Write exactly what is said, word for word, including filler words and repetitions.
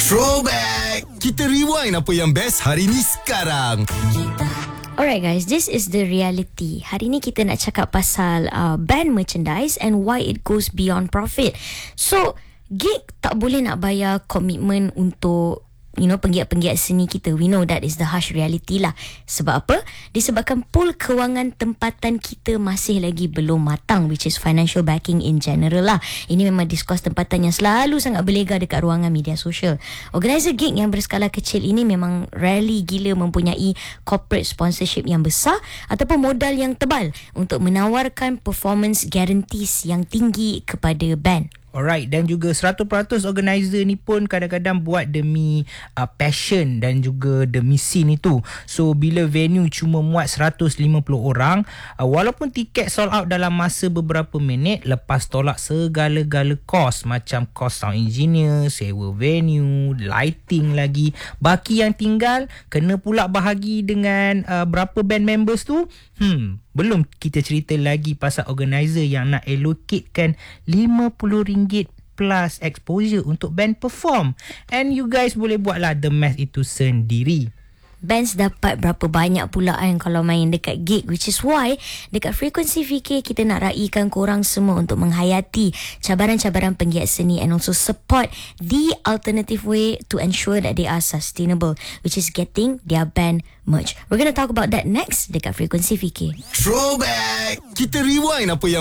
Throwback! Kita rewind apa yang best hari ni sekarang. Alright guys, this is the reality. Hari ni kita nak cakap pasal uh, band merchandise and why it goes beyond profit. So, gig tak boleh nak bayar komitmen untuk you know, penggiat-penggiat seni kita. We know that is the harsh reality lah. Sebab apa? Disebabkan pool kewangan tempatan kita masih lagi belum matang, which is financial backing in general lah. Ini memang diskurs tempatan yang selalu sangat berlegar dekat ruangan media sosial. Organizer gig yang berskala kecil ini memang rarely gila mempunyai corporate sponsorship yang besar ataupun modal yang tebal untuk menawarkan performance guarantees yang tinggi kepada band. Alright, dan juga seratus peratus organizer ni pun kadang-kadang buat demi uh, passion dan juga demi scene itu. So, bila venue cuma muat seratus lima puluh orang, uh, walaupun tiket sold out dalam masa beberapa minit, lepas tolak segala-gala kos macam kos sound engineer, sewa venue, lighting lagi. Baki yang tinggal, kena pula bahagi dengan uh, berapa band members tu. Hmm, belum kita cerita lagi pasal organizer yang nak allocatekan lima puluh ringgit plus exposure untuk band perform. And you guys boleh buatlah the math itu sendiri. Bands dapat berapa banyak pula kan kalau main dekat gig, which is why dekat Frekuensi Fikir kita nak raikan korang semua untuk menghayati cabaran-cabaran penggiat seni and also support the alternative way to ensure that they are sustainable, which is getting their band merch. We're going to talk about that next dekat Frekuensi Fikir. Throwback! Kita rewind apa yang